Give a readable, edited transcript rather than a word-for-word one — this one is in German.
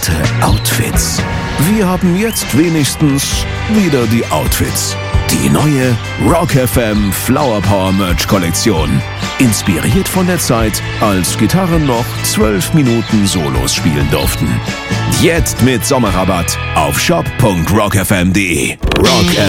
Outfits. Wir haben jetzt wenigstens wieder die Outfits. Die neue Rock FM Flower Power Merch Kollektion. Inspiriert von der Zeit, als Gitarren noch 12 Minuten Solos spielen durften. Jetzt mit Sommerrabatt auf shop.rockfm.de. Rock